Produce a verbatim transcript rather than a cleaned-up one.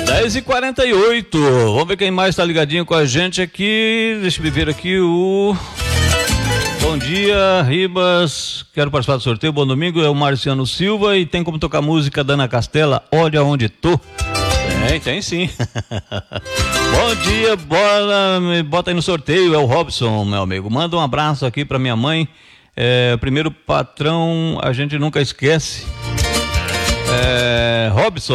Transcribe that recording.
dez e quarenta e oito. Vamos ver quem mais está ligadinho com a gente aqui. Deixa eu ver aqui o... Bom dia, Ribas. Quero participar do sorteio. Bom domingo. É o Marciano Silva e tem como tocar música da Ana Castela, Olha Onde Tô. Tem, tem sim. Bom dia, bora, me bota aí no sorteio. É o Robson, meu amigo. Manda um abraço aqui pra minha mãe. É, primeiro patrão, a gente nunca esquece. É, Robson.